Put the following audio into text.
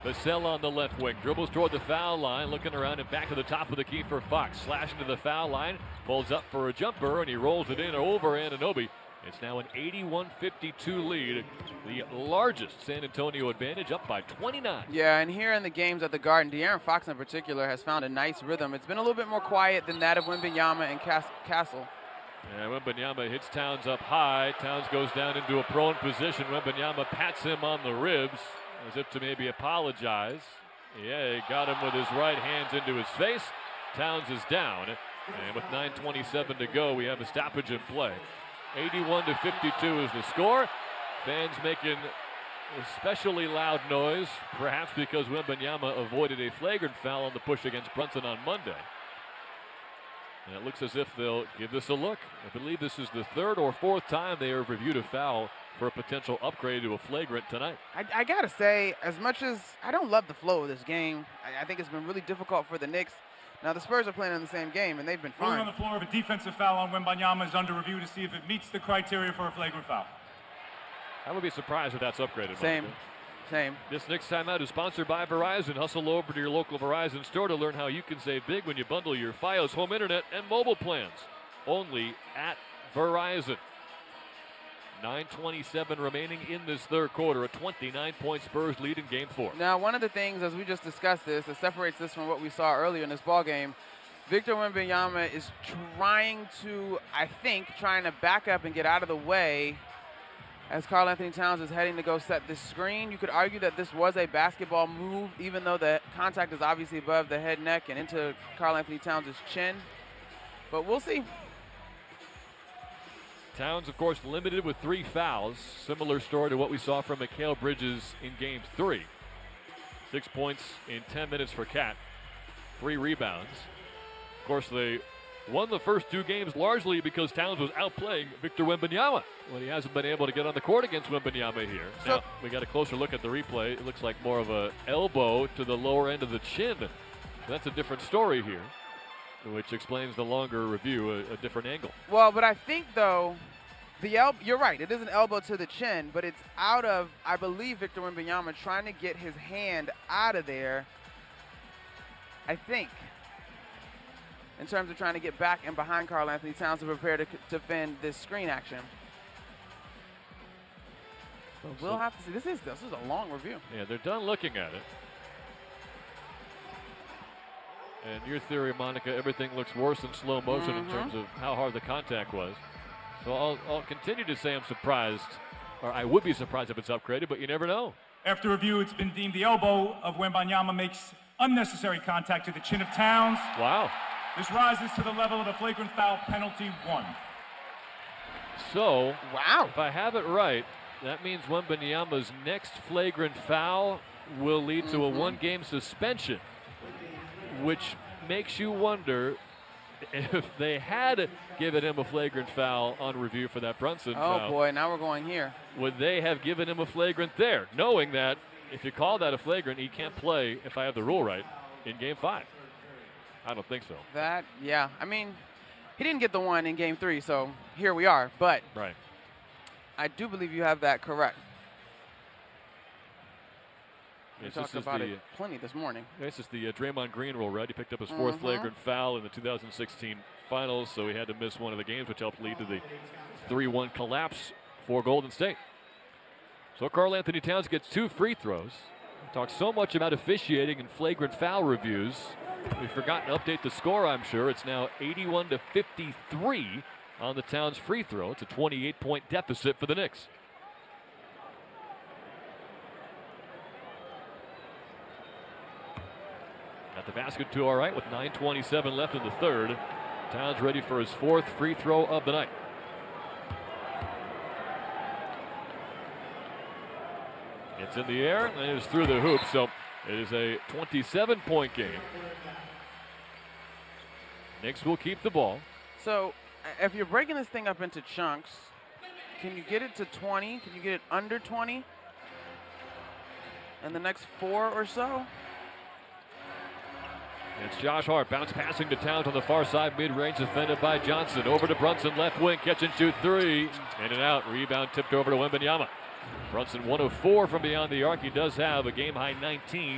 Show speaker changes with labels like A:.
A: Vassell on the left wing, dribbles toward the foul line, looking around and back to the top of the key for Fox. Slashing to the foul line, pulls up for a jumper, and he rolls it in over Anunoby. It's now an 81-52 lead, the largest San Antonio advantage, up by 29.
B: Yeah, and here in the games at the Garden, De'Aaron Fox in particular has found a nice rhythm. It's been a little bit more quiet than that of Wembanyama and Castle.
A: Yeah, Wembanyama hits Towns up high. Towns goes down into a prone position. Wembanyama pats him on the ribs as if to maybe apologize. Yeah, he got him with his right hands into his face. Towns is down. And with 9:27 to go, we have a stoppage in play. 81-52 is the score. Fans making especially loud noise, perhaps because Wembanyama avoided a flagrant foul on the push against Brunson on Monday. And it looks as if they'll give this a look. I believe this is the third or fourth time they have reviewed a foul for a potential upgrade to a flagrant tonight.
B: I got to say, as much as I don't love the flow of this game, I think it's been really difficult for the Knicks. Now, the Spurs are playing in the same game, and they've been fine.
C: Ruling on the floor of a defensive foul on Wembanyama is under review to see if it meets the criteria for a flagrant foul.
A: I would be surprised if that's upgraded.
B: Same.
A: This Knicks timeout is sponsored by Verizon. Hustle over to your local Verizon store to learn how you can save big when you bundle your Fios home internet and mobile plans. Only at Verizon. 9:27 remaining in this third quarter. A 29-point Spurs lead in Game 4.
B: Now, one of the things, as we just discussed this, that separates this from what we saw earlier in this ball game, Victor Wembanyama is trying to back up and get out of the way as Karl-Anthony Towns is heading to go set this screen. You could argue that this was a basketball move, even though the contact is obviously above the head, neck, and into Karl-Anthony Towns' chin. But we'll see.
A: Towns, of course, limited with 3 fouls. Similar story to what we saw from Mikal Bridges in Game 3. 6 points in 10 minutes for Cat. 3 rebounds. Of course, they won the first 2 games largely because Towns was outplaying Victor Wembanyama when he hasn't been able to get on the court against Wembanyama here. Now, we got a closer look at the replay. It looks like more of a elbow to the lower end of the chin. That's a different story here, which explains the longer review, a different angle.
B: Well, but I think, though, you're right. It is an elbow to the chin, but it's out of, I believe, Victor Wembanyama trying to get his hand out of there, I think, in terms of trying to get back and behind Karl-Anthony Towns to prepare to defend this screen action. But we'll have to see. This is a long review.
A: Yeah, they're done looking at it. And your theory, Monica, everything looks worse in slow motion in terms of how hard the contact was. So I'll continue to say I'm surprised, or I would be surprised if it's upgraded, but you never know.
C: After review, it's been deemed the elbow of Wembanyama makes unnecessary contact to the chin of Towns.
A: Wow.
C: This rises to the level of a flagrant foul, penalty 1.
A: So, wow, if I have it right, that means Wembanyama's next flagrant foul will lead to a 1-game suspension, which makes you wonder if they had given him a flagrant foul on review for that Brunson foul.
B: Oh, boy, now we're going here.
A: Would they have given him a flagrant there, knowing that if you call that a flagrant, he can't play, if I have the rule right, in Game 5? I don't think so.
B: Yeah. I mean, he didn't get the one in Game 3, so here we are. But
A: right.
B: I do believe you have that correct. We talked about it plenty this morning.
A: This is the Draymond Green rule, right? He picked up his 4th flagrant foul in the 2016 finals, so he had to miss one of the games, which helped lead to the 3-1 collapse for Golden State. So Karl-Anthony Towns gets 2 free throws. We talked so much about officiating and flagrant foul reviews. We've forgotten to update the score, I'm sure. It's now 81-53 on the Towns free throw. It's a 28-point deficit for the Knicks. Got the basket to all right with 9:27 left in the third. Towns ready for his 4th free throw of the night. It's in the air and it is through the hoop, so it is a 27-point game. Knicks will keep the ball.
B: So if you're breaking this thing up into chunks, can you get it to 20? Can you get it under 20 in the next 4 or so?
A: It's Josh Hart, bounce passing to Towns on the far side, mid-range defended by Johnson. Over to Brunson, left wing, catch and shoot 3. In and out, rebound tipped over to Wembanyama. Brunson 1 of 4 from beyond the arc. He does have a game-high 19.